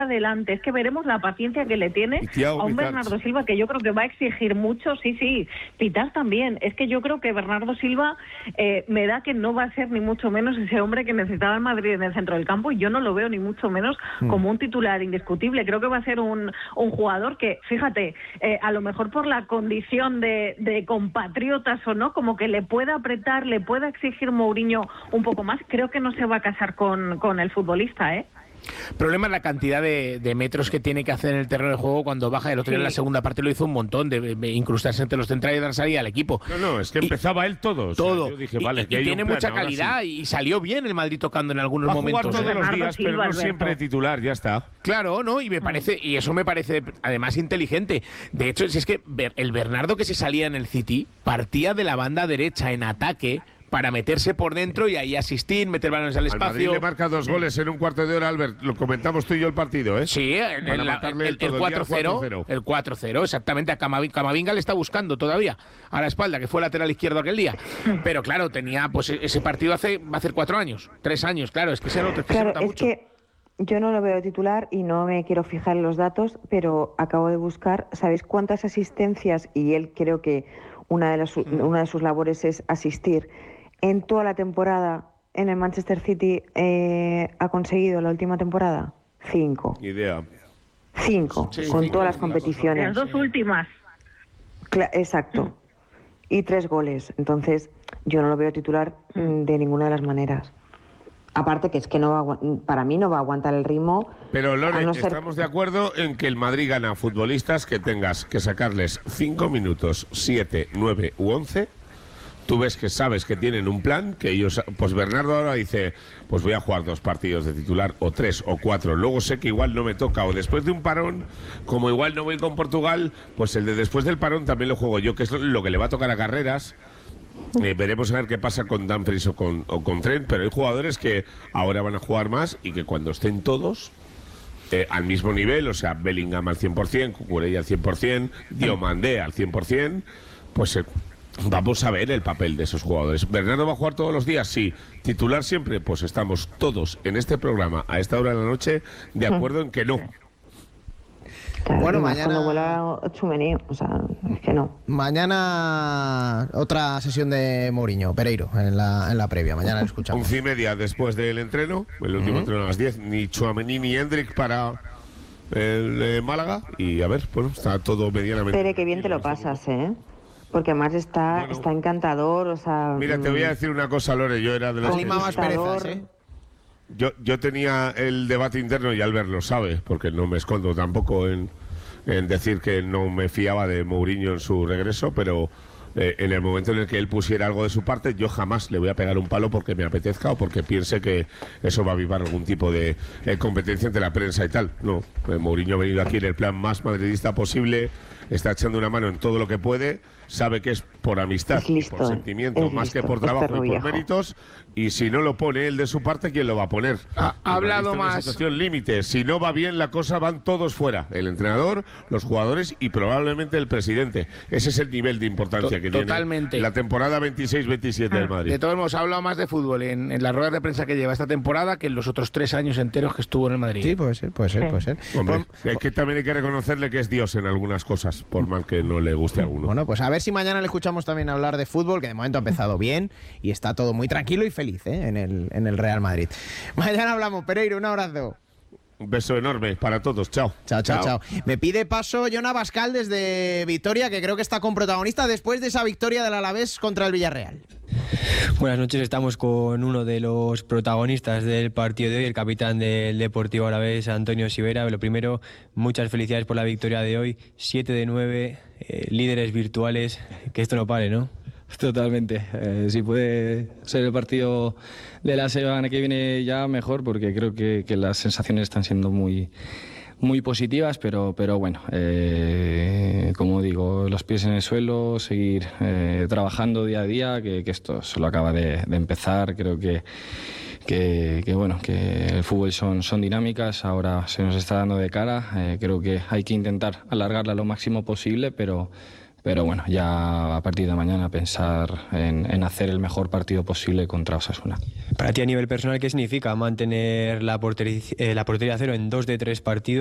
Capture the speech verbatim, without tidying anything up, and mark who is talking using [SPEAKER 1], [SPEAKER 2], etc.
[SPEAKER 1] adelante. Es que veremos la paciencia que le tiene a un Bernardo Silva, que yo creo que va a exigir mucho. Sí, sí, Pitar también. Es que yo creo que Bernardo Silva eh, me da que no va a ser ni mucho menos ese hombre que necesitaba el Madrid en el centro del campo, y yo no lo veo ni mucho menos mm. como un titular indiscutible. Creo que va a ser un, un jugador que, fíjate, eh, a lo mejor por la condición de, de compatriotas o no, como que le pueda apretar, le pueda exigir Mourinho un poco más. Creo que no se va a casar con, con el futbolista, ¿eh?
[SPEAKER 2] El problema es la cantidad de, de metros que tiene que hacer en el terreno de juego cuando baja. El otro día sí. en la segunda parte lo hizo un montón, de, de incrustarse entre los centrales y dar salida al equipo.
[SPEAKER 3] No, no, es que y, empezaba él todo.
[SPEAKER 2] Todo.
[SPEAKER 3] O sea, yo dije,
[SPEAKER 2] y,
[SPEAKER 3] vale,
[SPEAKER 2] y,
[SPEAKER 3] que
[SPEAKER 2] y
[SPEAKER 3] hay
[SPEAKER 2] tiene
[SPEAKER 3] un plan,
[SPEAKER 2] mucha calidad sí. y salió bien el Madrid tocando en algunos
[SPEAKER 3] Va a
[SPEAKER 2] momentos.
[SPEAKER 3] jugar todos
[SPEAKER 2] ¿eh?
[SPEAKER 3] los días, pero no siempre titular, ya está.
[SPEAKER 2] Claro, ¿no? Y me parece, y eso me parece además inteligente. De hecho, si es que el Bernardo que se salía en el City partía de la banda derecha en ataque para meterse por dentro y ahí asistir, meter balones al espacio.
[SPEAKER 3] Al Madrid le marca dos goles en un cuarto de hora, Albert. Lo comentamos tú y yo el partido, ¿eh?
[SPEAKER 2] Sí, el, el, el, el cuatro cero. El cuatro cero, exactamente. A Camavinga, Camavinga le está buscando todavía a la espalda, que fue lateral izquierdo aquel día. Pero claro, tenía pues ese partido hace va a hacer cuatro años, tres años, claro. Es que se nota,
[SPEAKER 4] claro,
[SPEAKER 2] se nota
[SPEAKER 4] es
[SPEAKER 2] mucho.
[SPEAKER 4] Que yo no lo veo titular y no me quiero fijar en los datos, pero acabo de buscar, ¿sabéis cuántas asistencias? Y él creo que una de, las, una de sus labores es asistir. En toda la temporada en el Manchester City eh, ha conseguido la última temporada cinco.
[SPEAKER 3] Idea.
[SPEAKER 4] Cinco, sí, con cinco, todas las competiciones.
[SPEAKER 1] Las dos últimas.
[SPEAKER 4] Cla- exacto. Y tres goles. Entonces, yo no lo veo titular de ninguna de las maneras. Aparte que es que no va a, para mí no va a aguantar el ritmo.
[SPEAKER 3] Pero Lore,
[SPEAKER 4] no ser...
[SPEAKER 3] estamos de acuerdo en que el Madrid gana a futbolistas que tengas que sacarles cinco minutos, siete, nueve u once. Tú ves que sabes que tienen un plan, que ellos, pues Bernardo ahora dice, pues voy a jugar dos partidos de titular, o tres, o cuatro, luego sé que igual no me toca, o después de un parón, como igual no voy con Portugal, pues el de después del parón también lo juego yo, que es lo que le va a tocar a Carreras. Eh, veremos a ver qué pasa con Dumfries o con, o con Trent, pero hay jugadores que ahora van a jugar más y que cuando estén todos eh, al mismo nivel, o sea, Bellingham al cien por cien, Cucurella al cien por cien, Diomandé al cien por cien, pues... Eh, vamos a ver el papel de esos jugadores. ¿Bernardo va a jugar todos los días? Sí. ¿Titular siempre? Pues estamos todos en este programa a esta hora de la noche de acuerdo en que no.
[SPEAKER 4] Claro, bueno, mañana vuela Tchouaméni, o sea, es que no.
[SPEAKER 5] Mañana otra sesión de Mourinho, Pereiro, en la, en la previa. Mañana lo escuchamos.
[SPEAKER 3] Once y media después del entreno, el último uh-huh. entreno a las diez, ni Tchouaméni ni Hendrik para el eh, Málaga. Y a ver, bueno, está todo medianamente.
[SPEAKER 4] Pere, qué bien te lo pasas, ¿eh? Porque además está, bueno, está encantador, o sea...
[SPEAKER 3] Mira, te voy a decir una cosa, Lore, yo era de los...
[SPEAKER 5] más perezas, ¿eh?
[SPEAKER 3] Yo, yo tenía el debate interno, y Albert lo sabe, porque no me escondo tampoco en, en decir que no me fiaba de Mourinho en su regreso, pero eh, en el momento en el que él pusiera algo de su parte, yo jamás le voy a pegar un palo porque me apetezca o porque piense que eso va a avivar algún tipo de eh, competencia entre la prensa y tal. No, eh, Mourinho ha venido aquí en el plan más madridista posible, está echando una mano en todo lo que puede, sabe que es por amistad,
[SPEAKER 4] es listo,
[SPEAKER 3] por sentimiento, más
[SPEAKER 4] listo,
[SPEAKER 3] que por trabajo y por viejo. méritos, y si no lo pone él de su parte, ¿quién lo va a poner?
[SPEAKER 2] Ha hablado más.
[SPEAKER 3] Situación límite. Si no va bien la cosa, van todos fuera. El entrenador, los jugadores y probablemente el presidente. Ese es el nivel de importancia to que
[SPEAKER 2] totalmente.
[SPEAKER 3] tiene la temporada veintiséis veintisiete del Madrid.
[SPEAKER 2] De todos modos, ha hablado más de fútbol en, en las ruedas de prensa que lleva esta temporada que en los otros tres años enteros que estuvo en el Madrid.
[SPEAKER 5] Sí, puede ser, puede ser, puede ser.
[SPEAKER 3] Hombre, es que también hay que reconocerle que es Dios en algunas cosas, por mal que no le guste a alguno.
[SPEAKER 5] Bueno, pues a ver si mañana le escuchamos también hablar de fútbol, que de momento ha empezado bien y está todo muy tranquilo y feliz, ¿eh? en, el, en el Real Madrid. Mañana hablamos, Pereiro, un abrazo.
[SPEAKER 3] Un beso enorme para todos, chao.
[SPEAKER 5] Chao, chao, chao. chao. Me pide paso Jonah Bascal desde Vitoria, que creo que está con protagonista después de esa victoria del Alavés contra el Villarreal.
[SPEAKER 6] Buenas noches, estamos con uno de los protagonistas del partido de hoy, el capitán del Deportivo Alavés, Antonio Sivera. Lo primero, muchas felicidades por la victoria de hoy, siete de nueve, eh, líderes virtuales, que esto no pare, ¿no?
[SPEAKER 7] Totalmente, eh, si puede ser el partido de la semana que viene ya mejor, porque creo que, que las sensaciones están siendo muy, muy positivas, pero, pero bueno, eh, como digo, los pies en el suelo, seguir eh, trabajando día a día, que, que esto solo acaba de, de empezar. Creo que Que, que bueno, que el fútbol son, son dinámicas, ahora se nos está dando de cara, eh, creo que hay que intentar alargarla lo máximo posible, pero pero bueno, ya a partir de mañana pensar en, en hacer el mejor partido posible contra Osasuna.
[SPEAKER 6] Para ti a nivel personal, ¿qué significa mantener la portería, eh, la portería cero en dos de tres partidos?